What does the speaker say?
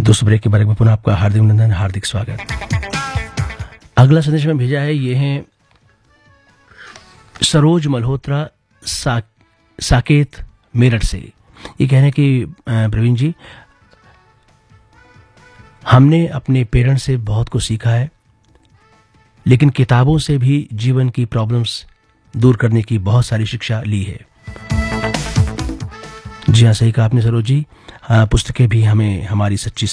दोस्तों ब्रेक के बारे में पुनः आपका हार्दिक अभिनंदन, हार्दिक स्वागत। अगला संदेश में भेजा है, ये है सरोज मल्होत्रा साकेत मेरठ से। ये कह रहे हैं कि प्रवीण जी, हमने अपने पेरेंट्स से बहुत कुछ सीखा है, लेकिन किताबों से भी जीवन की प्रॉब्लम्स दूर करने की बहुत सारी शिक्षा ली है। जी हाँ, सही कहा आपने सरोज जी। पुस्तकें भी हमें हमारी सच्ची